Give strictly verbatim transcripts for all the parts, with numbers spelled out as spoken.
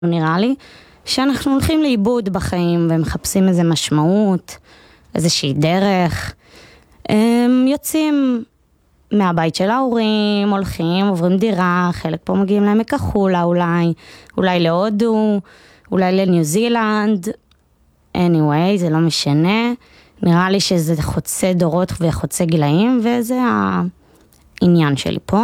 נראה לי שאנחנו הולכים לאיבוד בחיים ומחפשים איזה משמעות, איזושהי דרך. הם יוצאים מהבית של ההורים, הולכים, עוברים דירה, חלק פה מגיעים להם מכחולה אולי, אולי להודו, אולי לניו זילנד. anyway, זה לא משנה. נראה לי שזה חוצה דורות וחוצה גילאים, וזה העניין שלי פה.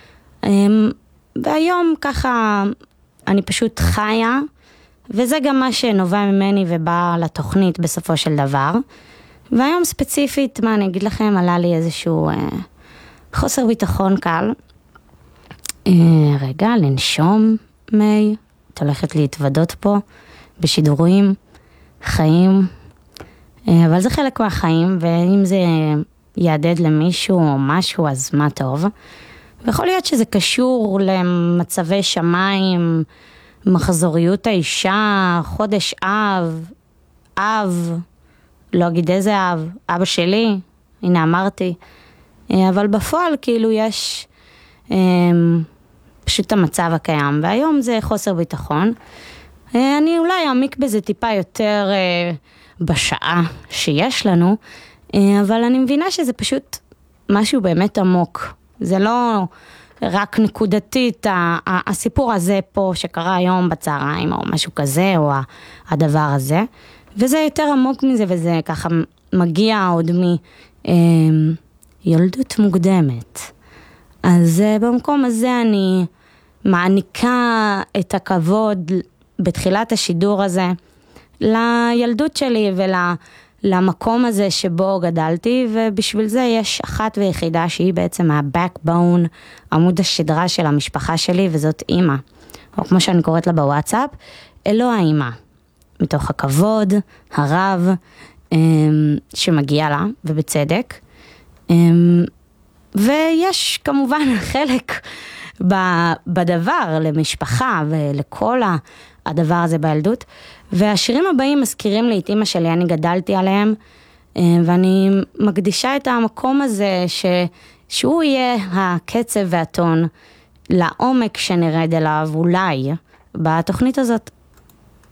והיום ככה אני פשוט חיה, וזה גם מה שנובע ממני ובא לתוכנית בסופו של דבר. והיום ספציפית, מה אני אגיד לכם, עלה לי איזשהו אה, חוסר ביטחון קל. אה, רגע, לנשום מי, את הולכת להתוודות פה בשידורים, חיים, אה, אבל זה חלק מהחיים, ואם זה יעדד למישהו או משהו, אז מה טוב. ויכול להיות שזה קשור למצבי שמיים, מחזוריות האישה, חודש אב, אב, לא אגיד איזה אב, אבא שלי, הנה אמרתי, אבל בפועל כאילו יש אה, פשוט המצב הקיים, והיום זה חוסר ביטחון. אה, אני אולי אעמיק בזה טיפה יותר אה, בשעה שיש לנו, אה, אבל אני מבינה שזה פשוט משהו באמת עמוק. זה לא רק נקודתית, הסיפור הזה פה שקרה היום בצהריים או משהו כזה, או הדבר הזה. וזה יותר עמוק מזה, וזה ככה מגיע עוד מילדות מוקדמת. אז במקום הזה אני מעניקה את הכבוד בתחילת השידור הזה לילדות שלי ולמקום הזה שבו גדלתי, ובשביל זה יש אחת ויחידה שהיא בעצם ה-backbone, עמוד השדרה של המשפחה שלי, וזאת אמא. או כמו שאני קוראת לה בוואטסאפ, אלו האמא. מתוך הכבוד, הרב, שמגיע לה, ובצדק. ויש כמובן חלק בדבר, למשפחה ולכל הדבר הזה בילדות. והשירים הבאים מזכירים לי את אמא שלי, אני גדלתי עליהם, ואני מקדישה את המקום הזה, ש... שהוא יהיה הקצב והטון לעומק שנרד אליו, אולי, בתוכנית הזאת.